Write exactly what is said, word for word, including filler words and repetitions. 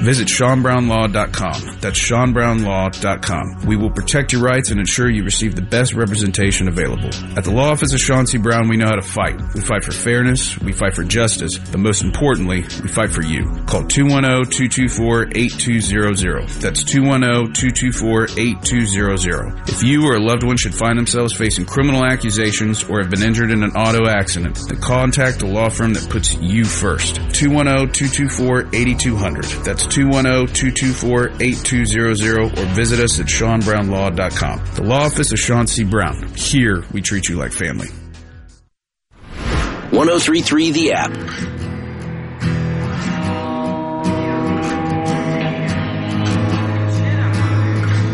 Visit Sean Brown Law dot com. That's Sean Brown Law dot com. We will protect your rights and ensure you receive the best representation available. At the law office of Sean C. Brown, we know how to fight. We fight for fairness, we fight for justice, but most importantly, we fight for you. Call two one zero, two two four, eight two zero zero. That's two one zero, two two four, eight two zero zero. If you or a loved one should find themselves facing criminal accusations or have been injured in an auto accident, then contact the law firm that puts you first. two one zero, two two four, eight two zero zero. That's two one zero, two two four, eight two zero zero, or visit us at Sean Brown Law dot com. The law office of Sean C. Brown. Here, we treat you like family. one oh three point three The App.